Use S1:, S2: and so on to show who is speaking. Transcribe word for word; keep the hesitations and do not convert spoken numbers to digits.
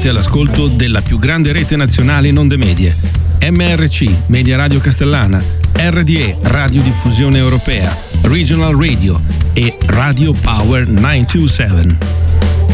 S1: Siete all'ascolto della più grande rete nazionale in onde medie. M R C, Media Radio Castellana, R D E, Radio Diffusione Europea, Regional Radio e Radio Power nove due sette.